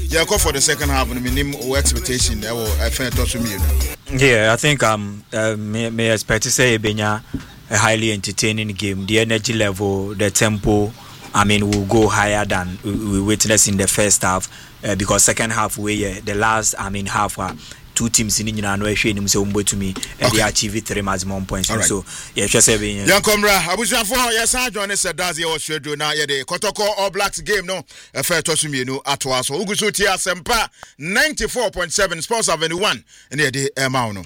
Yeah, go for the second half. Minimum expectation. I find it me. Yeah, I think may expect to say Benya a highly entertaining game. The energy level, the tempo, will go higher than we witnessed in the first half because second half the last half two teams in India to me they achieve 3 maximum points. Right. So yeah, just say Young Comra, Abuja for yes, I join us does your schedule now. Yeah, the Kotoko All Blacks game no a fair to me at was so Ugusu Tia Sempa 94.7 Sports Avenue 1 and the Emauno.